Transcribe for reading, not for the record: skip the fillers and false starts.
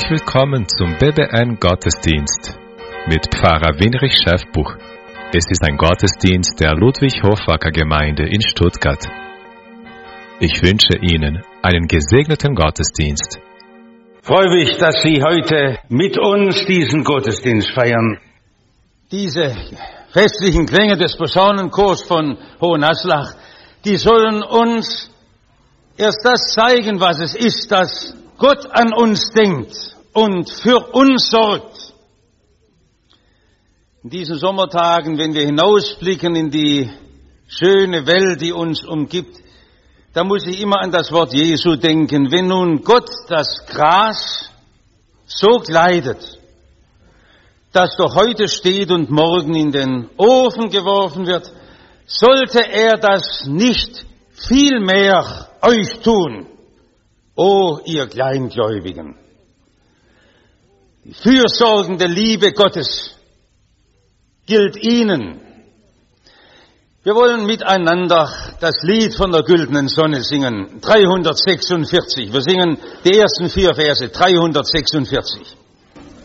Willkommen zum BBN Gottesdienst mit Pfarrer Winrich Schäfbuch. Es ist ein Gottesdienst der Ludwig-Hofacker Gemeinde in Stuttgart. Ich wünsche Ihnen einen gesegneten Gottesdienst. Ich freue mich, dass Sie heute mit uns diesen Gottesdienst feiern. Diese festlichen Klänge des Posaunenchors von Hohenhaslach, die sollen uns erst das zeigen, was es ist, dass Gott an uns denkt und für uns sorgt. In diesen Sommertagen, wenn wir hinausblicken in die schöne Welt, die uns umgibt, da muss ich immer an das Wort Jesu denken. Wenn nun Gott das Gras so kleidet, das doch heute steht und morgen in den Ofen geworfen wird, sollte er das nicht viel mehr euch tun, o ihr Kleingläubigen. Die fürsorgende Liebe Gottes gilt ihnen. Wir wollen miteinander das Lied von der güldenen Sonne singen, 346. Wir singen die ersten 4 Verse, 346.